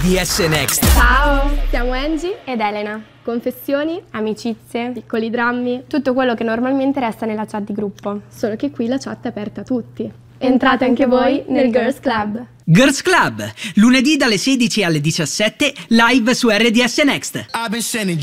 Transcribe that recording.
DS Next. Ciao, siamo Angie ed Elena. Confessioni, Amicizie, piccoli drammi, tutto quello che normalmente resta nella chat di gruppo. solo che qui la chat è aperta a tutti. Entrate anche voi nel Girls Club. Girls Club, lunedì dalle 16 alle 17, live su RDS Next.